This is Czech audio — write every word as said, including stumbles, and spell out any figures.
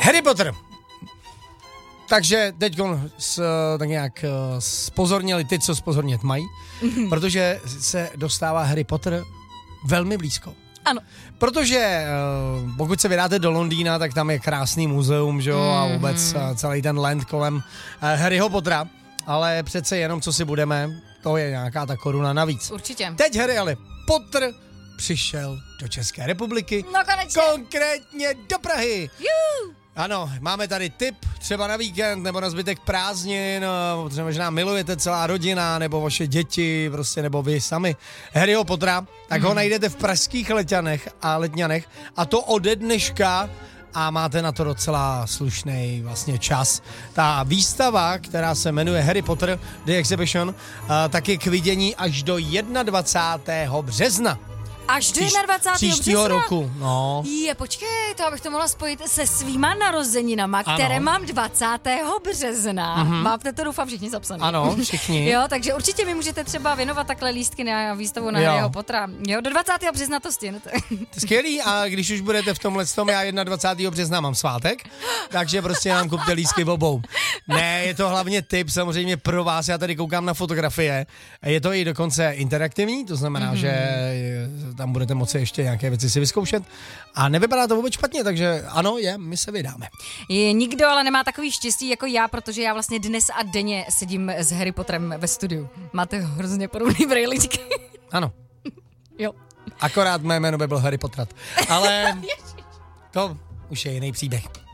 Harry Potter. Takže teď tak nějak spozornili ty, co spozornět mají, mm-hmm. protože se dostává Harry Potter velmi blízko. Ano. Protože pokud se vydáte do Londýna, tak tam je krásný muzeum, že jo, mm-hmm. a vůbec celý ten land kolem Harryho Pottera, ale přece jenom, co si budeme, to je nějaká ta koruna navíc. Určitě. Teď Harry ale Potter přišel do České republiky. No konečně. Konkrétně do Prahy. Juhu. Ano, máme tady tip třeba na víkend nebo na zbytek prázdnin, protože možná milujete celá rodina, nebo vaše děti, prostě, nebo vy sami Harryho Pottera, tak mm. ho najdete v pražských Letňanech a Letňanech a to ode dneška a máte na to docela slušný vlastně čas. Ta výstava, která se jmenuje Harry Potter The Exhibition, tak je k vidění až do dvacátého prvního března. Až do dvacátého příštího března? roku, no. Je, počkej, to abych to mohla spojit se svýma narozeninama, ano. které mám dvacátého března. Mm-hmm. Máte to, doufám, všichni zapsané. Ano, všichni. Jo, takže určitě mi můžete třeba věnovat takhle lístky na výstavu na Harryho Pottera. Jo, do dvacátého března to stihnete. Skvělý, a když už budete v tomhle tom, já dvacátého prvního března mám svátek, takže prostě nám kupte lístky v obou. Ne, je to hlavně tip samozřejmě pro vás, já tady koukám na fotografie. Je to i dokonce interaktivní, to znamená, mm-hmm. že tam budete moci ještě nějaké věci si vyzkoušet a nevypadá to vůbec špatně, takže ano, je, my se vydáme. Je, nikdo ale nemá takový štěstí jako já, protože já vlastně dnes a denně sedím s Harry Potterem ve studiu. Máte hrozně podobný brejličky. Ano. Jo. Akorát mé jméno by byl Harry Potter, ale to už je jiný příběh.